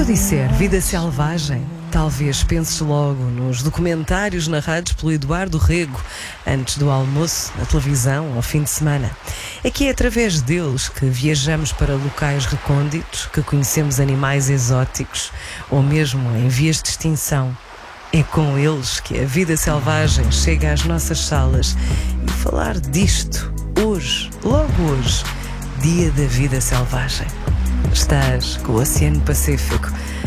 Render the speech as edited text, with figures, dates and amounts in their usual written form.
eu disser vida selvagem, talvez penses logo nos documentários narrados pelo Eduardo Rego antes do almoço, na televisão, ao fim de semana. É que é através deles que viajamos para locais recônditos, que conhecemos animais exóticos ou mesmo em vias de extinção. É com eles que a vida selvagem chega às nossas salas. E falar disto hoje, logo hoje, Dia da Vida Selvagem. Estás com o Oceano Pacífico